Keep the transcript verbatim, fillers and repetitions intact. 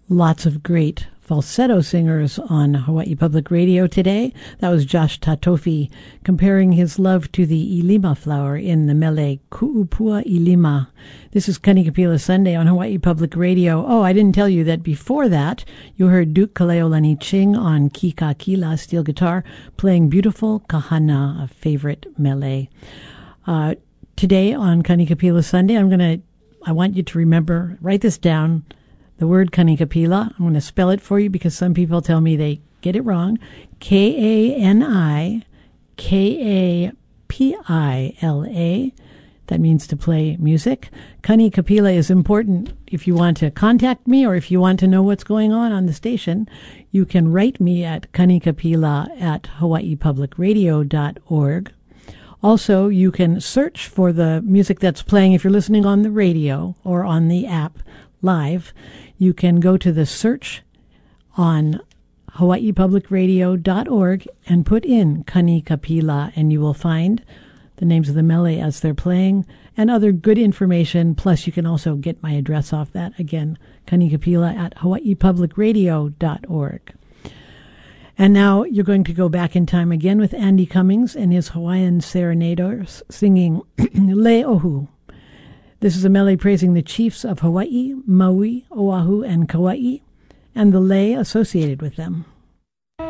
Lots of great falsetto singers on Hawaii Public Radio today. That was Josh Tatofi comparing his love to the Ilima flower in the mele Ku'upua Ilima. This is Kanikapila Sunday on Hawaii Public Radio. Oh, I didn't tell you that before that you heard Duke Kaleolani Ching on Kikakila steel guitar playing Beautiful Kahana, a favorite mele. Uh, today on Kanikapila Sunday, I'm going to, I want you to remember, write this down, the word Kanikapila. I'm going to spell it for you because some people tell me they get it wrong. K A N I K A P I L A. That means to play music. Kanikapila is important if you want to contact me or if you want to know what's going on on the station. You can write me at kanikapila at hawaii public radio dot org. Also, you can search for the music that's playing if you're listening on the radio or on the app live. You can go to the search on hawaii public radio dot org and put in Kanikapila, and you will find the names of the mele as they're playing and other good information. Plus, you can also get my address off that. Again, Kanikapila at hawaii public radio dot org. And now you're going to go back in time again with Andy Cummings and his Hawaiian Serenaders singing Le Ohu. This is a mele praising the chiefs of Hawaii, Maui, Oahu, and Kauai, and the lei associated with them.